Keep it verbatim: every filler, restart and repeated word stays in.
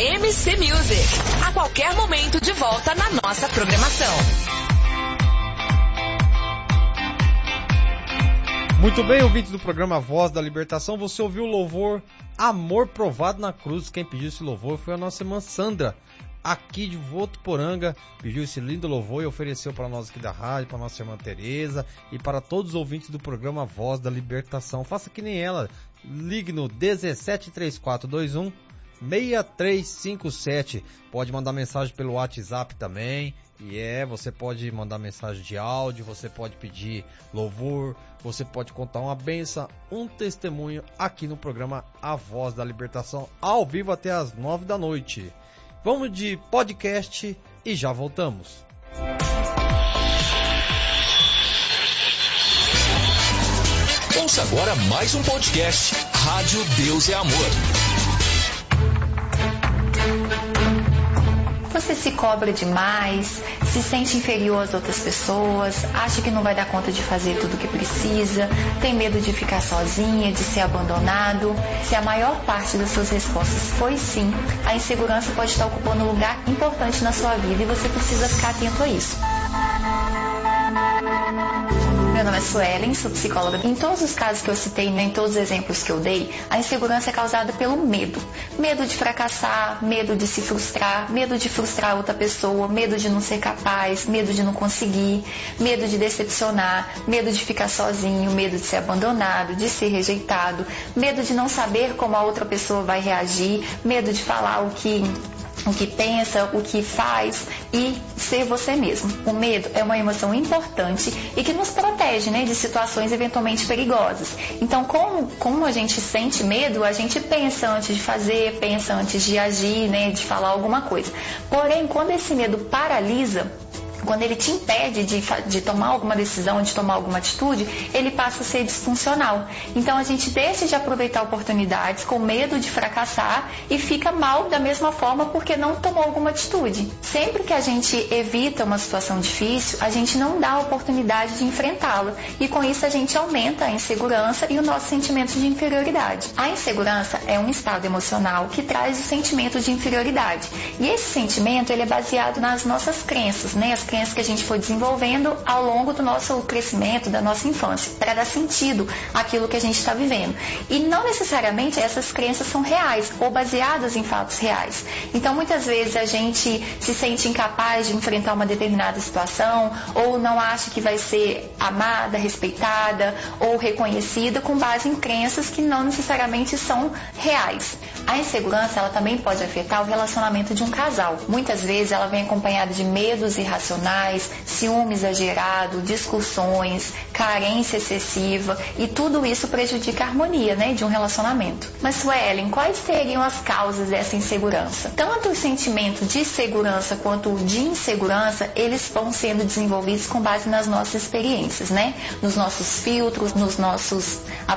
a M C Music. A qualquer momento de volta na nossa programação. Muito bem, ouvintes do programa Voz da Libertação, você ouviu o louvor Amor Provado na Cruz. Quem pediu esse louvor foi a nossa irmã Sandra, aqui de Votuporanga, pediu esse lindo louvor e ofereceu para nós aqui da rádio, para nossa irmã Tereza e para todos os ouvintes do programa Voz da Libertação. Faça que nem ela, ligue no um sete três quatro dois um seis três cinco sete, pode mandar mensagem pelo WhatsApp também. E é, você pode mandar mensagem de áudio, você pode pedir louvor, você pode contar uma bênção, um testemunho aqui no programa A Voz da Libertação, ao vivo até as nove da noite. Vamos de podcast e já voltamos. Ouça agora mais um podcast, Rádio Deus é Amor. Você se cobra demais, se sente inferior às outras pessoas, acha que não vai dar conta de fazer tudo o que precisa, tem medo de ficar sozinha, de ser abandonado. Se a maior parte das suas respostas foi sim, a insegurança pode estar ocupando um lugar importante na sua vida e você precisa ficar atento a isso. Meu nome é Suelen, sou psicóloga. Em todos os casos que eu citei, né, em todos os exemplos que eu dei, a insegurança é causada pelo medo. Medo de fracassar, medo de se frustrar, medo de frustrar outra pessoa, medo de não ser capaz, medo de não conseguir, medo de decepcionar, medo de ficar sozinho, medo de ser abandonado, de ser rejeitado, medo de não saber como a outra pessoa vai reagir, medo de falar o que... o que pensa, o que faz e ser você mesmo. O medo é uma emoção importante e que nos protege, né, de situações eventualmente perigosas. Então, como, como a gente sente medo, a gente pensa antes de fazer, pensa antes de agir, né, de falar alguma coisa. Porém, quando esse medo paralisa, quando ele te impede de, de tomar alguma decisão, de tomar alguma atitude, ele passa a ser disfuncional. Então a gente deixa de aproveitar oportunidades com medo de fracassar e fica mal da mesma forma porque não tomou alguma atitude. Sempre que a gente evita uma situação difícil, a gente não dá a oportunidade de enfrentá-la. E com isso a gente aumenta a insegurança e o nosso sentimento de inferioridade. A insegurança é um estado emocional que traz o sentimento de inferioridade. E esse sentimento ele é baseado nas nossas crenças, né? As crenças que a gente foi desenvolvendo ao longo do nosso crescimento, da nossa infância, para dar sentido àquilo que a gente está vivendo. E não necessariamente essas crenças são reais ou baseadas em fatos reais. Então, muitas vezes a gente se sente incapaz de enfrentar uma determinada situação ou não acha que vai ser amada, respeitada ou reconhecida com base em crenças que não necessariamente são reais. A insegurança ela também pode afetar o relacionamento de um casal. Muitas vezes ela vem acompanhada de medos irracionais, ciúme exagerado, discussões, carência excessiva e tudo isso prejudica a harmonia, né, de um relacionamento. Mas, Suelen, quais seriam as causas dessa insegurança? Tanto o sentimento de segurança quanto o de insegurança, eles vão sendo desenvolvidos com base nas nossas experiências, né? Nos nossos filtros, nos nossos